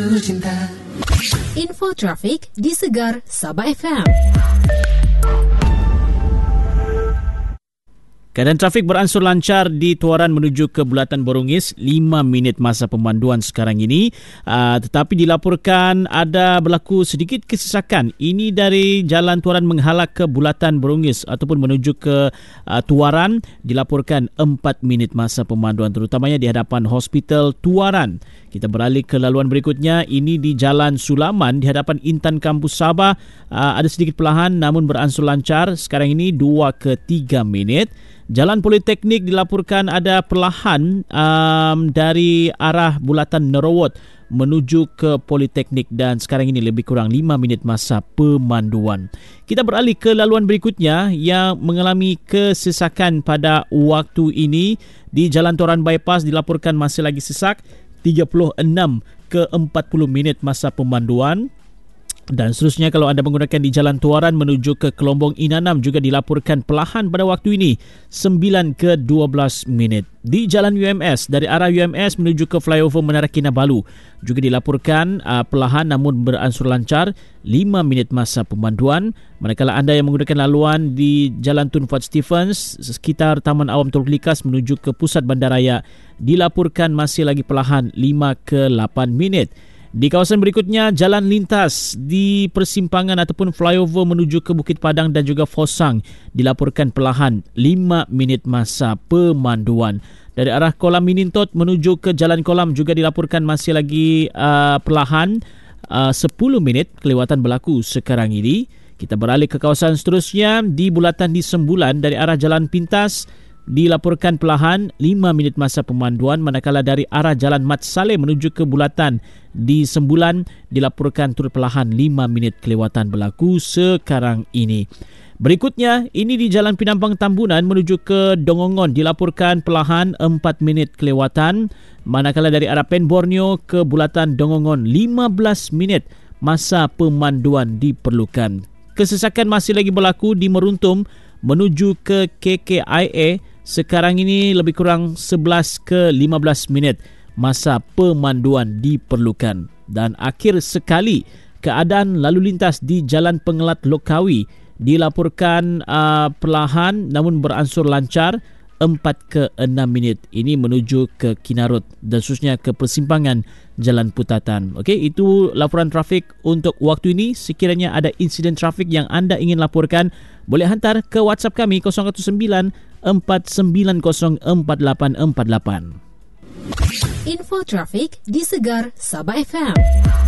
Info trafik di Segar Sabah FM. Keadaan trafik beransur lancar di Tuaran menuju ke Bulatan Borongis, 5 minit masa pemanduan sekarang ini. Tetapi dilaporkan ada berlaku sedikit kesesakan. Ini dari Jalan Tuaran menghala ke Bulatan Borongis ataupun menuju ke Tuaran, dilaporkan 4 minit masa pemanduan terutamanya di hadapan Hospital Tuaran. Kita beralih ke laluan berikutnya. Ini di Jalan Sulaman di hadapan Intan Kampus Sabah. Ada sedikit perlahan namun beransur lancar. Sekarang ini 2 ke 3 minit. Jalan Politeknik dilaporkan ada perlahan dari arah Bulatan Nerowot menuju ke Politeknik dan sekarang ini lebih kurang 5 minit masa pemanduan. Kita beralih ke laluan berikutnya yang mengalami kesesakan pada waktu ini. Di Jalan Toran Bypass dilaporkan masih lagi sesak, 36 ke 40 minit masa pemanduan. Dan seterusnya kalau anda menggunakan di Jalan Tuaran menuju ke Kelombong Inanam juga dilaporkan perlahan pada waktu ini, 9 ke 12 minit. Di Jalan UMS dari arah UMS menuju ke flyover Menara Kinabalu juga dilaporkan perlahan namun beransur lancar, 5 minit masa pemanduan. Manakala anda yang menggunakan laluan di Jalan Tun Fuad Stephens sekitar Taman Awam Teluk Likas menuju ke pusat bandaraya dilaporkan masih lagi perlahan, 5 ke 8 minit. Di kawasan berikutnya, jalan lintas di persimpangan ataupun flyover menuju ke Bukit Padang dan juga Fosang dilaporkan perlahan, 5 minit masa pemanduan. Dari arah Kolam Minintot menuju ke Jalan Kolam juga dilaporkan masih lagi perlahan, 10 minit kelewatan berlaku sekarang ini. Kita beralih ke kawasan seterusnya di Bulatan di Sembulan dari arah Jalan Pintas dilaporkan perlahan, 5 minit masa pemanduan. Manakala dari arah Jalan Mat Saleh menuju ke Bulatan di Sembulan dilaporkan turut perlahan, 5 minit kelewatan berlaku sekarang ini. Berikutnya ini di Jalan Pinampang Tambunan menuju ke Dongongon dilaporkan perlahan, 4 minit kelewatan. Manakala dari arah Pen Borneo ke Bulatan Dongongon, 15 minit masa pemanduan diperlukan. Kesesakan masih lagi berlaku di Meruntum menuju ke KKIA. Sekarang ini lebih kurang 11 ke 15 minit masa pemanduan diperlukan. Dan akhir sekali, keadaan lalu lintas di Jalan Pengelat Lokawi dilaporkan perlahan namun beransur lancar, 4 ke 6 minit. Ini menuju ke Kinarut dan khususnya ke persimpangan Jalan Putatan. Okey, itu laporan trafik untuk waktu ini. Sekiranya ada insiden trafik yang anda ingin laporkan, boleh hantar ke WhatsApp kami 019-490-4848. Info trafik di Segar Sabah FM.